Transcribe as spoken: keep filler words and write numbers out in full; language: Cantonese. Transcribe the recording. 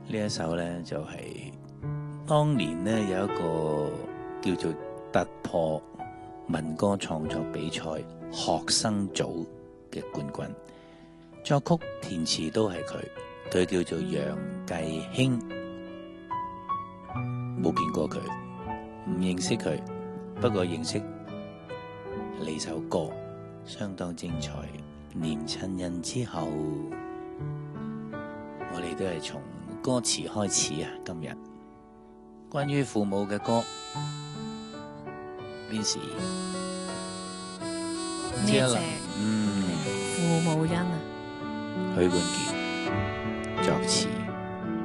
呢一首呢，就係、是、當年呢有一個叫做突破民歌創作比賽學生組嘅冠軍，作曲填詞都係佢，佢叫做楊繼興，冇見過佢，唔認識佢，不過認識呢首歌相當精彩。念親人之後，我哋都係從歌詞開始啊！今日關於父母嘅歌，邊時？ 呢一隻嗯， 父母恩啊， 許冠傑作詞。